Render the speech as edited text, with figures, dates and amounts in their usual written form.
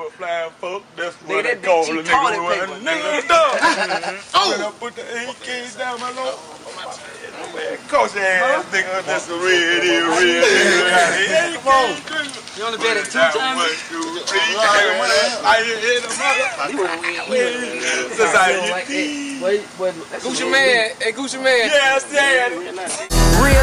flying folk. That's Nigga, what I that call bitch, a she toilet nigga. paper, Nigga, when I put the AKs down my low, man, coach ass nigga, that's a real nigga. Come on. You only bet it 2 times? I hit him up. Gucci Man, hey Gucci Man. Yeah, I said. Real